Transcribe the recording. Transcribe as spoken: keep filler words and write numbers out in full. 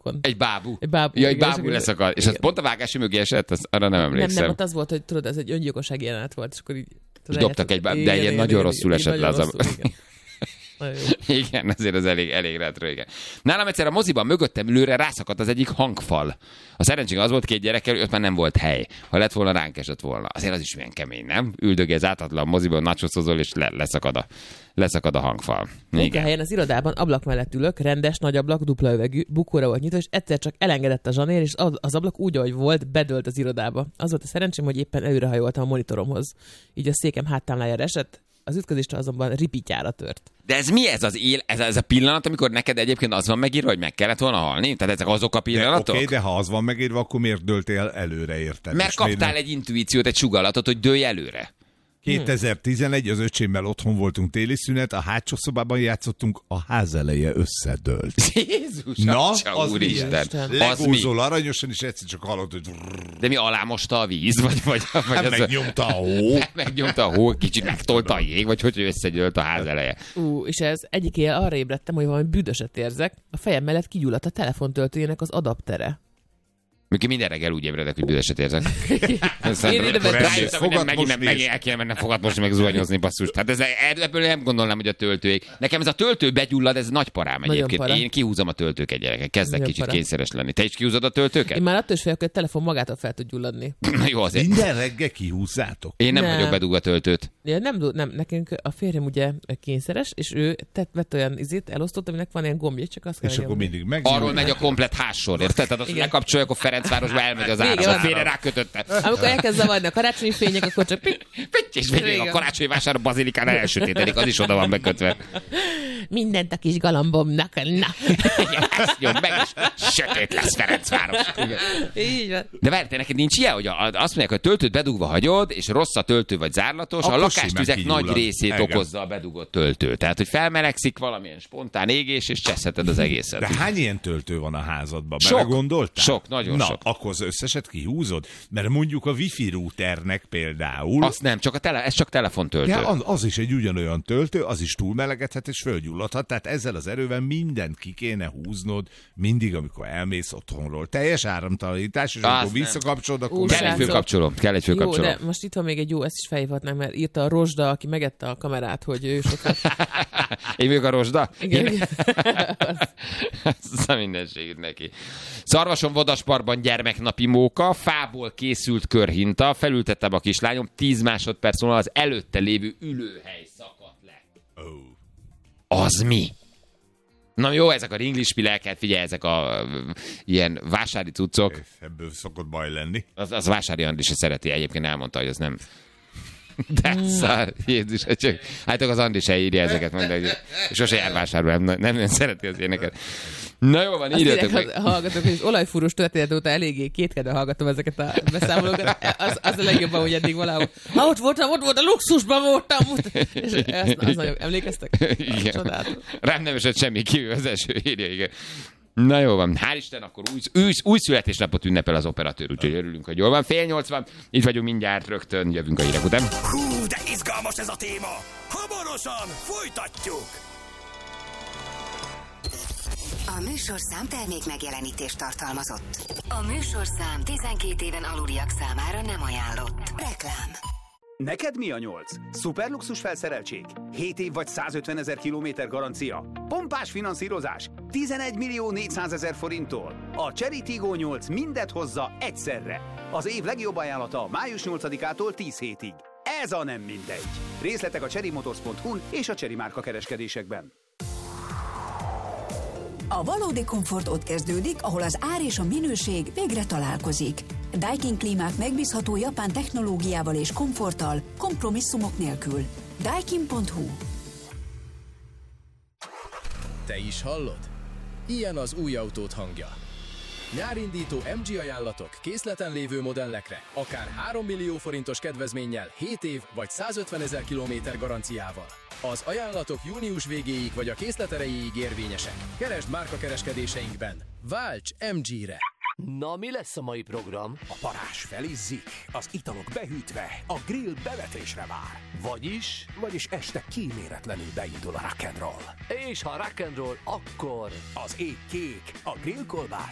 ablakon. Egy bábú. Egy bábú. Ja, egy igen, bábú és leszakadt. És igen. az pont a vágási mögé esett, az, arra nem emlékszem. Nem, nem, ott az volt, hogy tudod, ez egy öngyilkossági jelenet volt, és akkor így... És dobtak egy bábú, de ilyen nagyon rosszul esett le az ablak. Igen, azért az elég, elég retro, igen. Nálam egyszer a moziban mögöttem ülőre rászakadt az egyik hangfal. A szerencség az volt, két gyerekkel, ott már nem volt hely. Ha lett volna, ránk esett volna. Azért az is milyen kemény, nem? Üldögél átlatlan moziban, nachoszozol, és le, leszakad, a, leszakad a hangfal. Munkahelyen az irodában ablak mellett ülök, rendes, nagy ablak, dupla üvegű, bukóra volt nyitva, és egyszer csak elengedett a zsanér, és az ablak úgy, ahogy volt, bedőlt az irodába. Az volt a szerencsém, hogy éppen előrehajoltam a monitoromhoz. Így a székem háttámlájára esett, az ütközést azonban ripityára tört. De ez mi ez az él, ez, ez a pillanat, amikor neked egyébként az van megírva, hogy meg kellett volna halni? Tehát ezek azok a pillanatok? Oké, okay, de ha az van megírva, akkor miért döltél előre, érted? Mert kaptál egy intuíciót, egy sugalatot, hogy dőj előre. kétezer-tizenegy, az öcsémmel otthon voltunk téli szünet, a hátsó szobában játszottunk, a ház eleje összedőlt. Jézus, na, atya, az úristen. Legózol aranyosan, és egyszer csak hallod, hogy... De mi, alámosta a víz? Vagy, vagy, vagy hát az megnyomta a hó. Megnyomta a hó, kicsit megtolta a jég, vagy hogy összegyölt a ház eleje. Ú, és ez egyik éjjel arra ébredtem, hogy valami büdöset érzek. A fejem mellett kigyulladt a telefontöltőjének az adaptere. Mikor minden reggel úgy ébredek, hogy büdöset érzek. Én ide rájöttem, hogy nem, megint, megint el kéne mennem fogat most meg zuhanyozni, basszus. Hát ez, ebből nem gondolnám, hogy a töltőig. Nekem ez a töltő begyullad, ez nagy parám egyébként. Para. Én kihúzom a töltőket, gyerekek. Kezdek Nagyon kicsit para. kényszeres lenni. Te is kihúzod a töltőket? Én már attól is félek, hogy a telefon magától fel tud gyulladni. Jó, azért. Minden reggel kihúzzátok? Én nem, nem. vagyok bedugva töltőt. Ja, nem, nem, nekünk a férjem ugye kényszeres, és ő tett, vett olyan izét, elosztott, aminek van ilyen gombja, csak azt kell. És akkor mindig meg. Arról megy a komplet hássor, érted? Tehát azt lekapcsolja, akkor Ferencvárosba elmegy az áram, félre rákötötte. Amikor elkezd zavarni a karácsonyi fények, akkor csak pitty, és végig a karácsonyi vásár a bazilikán elsötétedik, az is oda van bekötve. Mindent a kis galambomnak, na. Ezt nyom meg, és sötét lesz Ferencváros. Így van. De várj, neked nincs ilyen, hogy azt mondják, hogy a töltőt bedugva hagyod, és rossz a töltő vagy zárlatos, akkor a lakástüzek nagy részét Engem. okozza a bedugott töltő. Tehát, hogy felmelegszik valamilyen spontán égés, és cseszheted az egészet. De hány ilyen töltő van a házadban? Sok, Belegondoltál? sok, nagyon Na, sok. akkor az összeset kihúzod? Mert mondjuk a wifi routernek például... Azt nem, csak a tele, ez csak telefontöltő. Ja, az is egy ugyanolyan töltő, az is túlmelegedhet és fölgyulladhat, tehát ezzel az erővel mindent ki kéne húznod mindig, amikor elmész otthonról. Teljes áramtalanítás, és amikor visszakapcsolod, akkor... Kell egy főkapcsoló, kell egy főkapcsoló. Jó, de most itt van még egy jó, ezt is felhívhatnánk, mert írta a Rozsda, aki megette a kamerát, hogy ő sokat... Én vagyok a Rozsda? Igen. Igen. Ez a mindenségét neki. Szarvason Vadasparkban gyermeknapi móka, fából készült körhinta, felültettem a kislányom, tíz másodperc múlva az előtte lévő ülőhely szakadt le. Oh. Az mi? Na jó, ezek a ringlispileket, figyelj, ezek a uh, ilyen vásári cuccok. Ebből szokott baj lenni. Az, az vásári Andi se szereti, egyébként elmondta, hogy az nem... De szár, Jézus, csak, hát az Andi se írja ezeket, mondja, hogy sose jár vásárba, nem, nem, nem szereti az éneket. Na jó van, írjatok meg. Hallgatok, hogy az olajfúrós történet óta eléggé kétkedve hallgatom ezeket a beszámolókat. Az, az a legjobban, hogy eddig valahol. Ha ott voltam, ott volt, a luxusban voltam. És az, az nagyon, emlékeztek? Igen. Csodálatos. Rám nem esett semmi kívül, az első írja, igen. Na jó van, hál' Isten, akkor új, új, új születésnapot ünnepel az operatőr, úgyhogy örülünk, hogy jól van. Fél nyolc van, itt vagyunk mindjárt, rögtön jövünk a hírek után. Hú, de izgalmas ez a téma! Hamarosan folytatjuk! A műsorszám termék megjelenítést tartalmazott. A műsorszám tizenkét éven aluliak számára nem ajánlott. Reklám. Neked mi a nyolc? Szuperluxus felszereltség? hét év vagy százötvenezer kilométer garancia? Pompás finanszírozás? tizenegy millió négyszázezer forinttól? A Chery Tiggo nyolc mindet hozza egyszerre. Az év legjobb ajánlata május nyolcadikától tíz hétig. Ez a nem mindegy. Részletek a cherrymotors pont hu-n és a Chery márka kereskedésekben. A valódi komfort ott kezdődik, ahol az ár és a minőség végre találkozik. Daikin klímák megbízható japán technológiával és komforttal, kompromisszumok nélkül. Daikin pont hu. Te is hallod? Ilyen az új autót hangja. Nyárindító em gé ajánlatok készleten lévő modellekre, akár három millió forintos kedvezménnyel, hét év vagy százötvenezer kilométer garanciával. Az ajánlatok június végéig vagy a készlet erejéig érvényesek. Keresd márkakereskedéseinkben. Válts em gére! Na, mi lesz a mai program? A parázs felizzik, az italok behűtve, a grill bevetésre vár. Vagyis? Vagyis este kíméletlenül beindul a rock'n'roll. És ha rock'n'roll, akkor... Az ég kék, a grillkolbász